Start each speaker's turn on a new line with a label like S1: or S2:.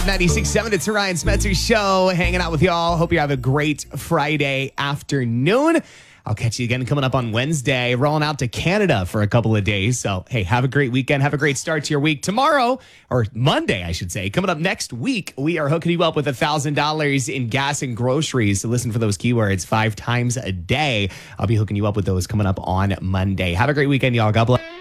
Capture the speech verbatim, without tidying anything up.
S1: ninety-six point seven, it's the Ryan Spencer Show, hanging out with y'all. Hope you have a great Friday afternoon. I'll catch you again coming up on Wednesday, rolling out to Canada for a couple of days. So, hey, have a great weekend. Have a great start to your week. Tomorrow, or Monday, I should say, coming up next week, we are hooking you up with one thousand dollars in gas and groceries. So listen for those keywords five times a day. I'll be hooking you up with those coming up on Monday. Have a great weekend, y'all. God bless.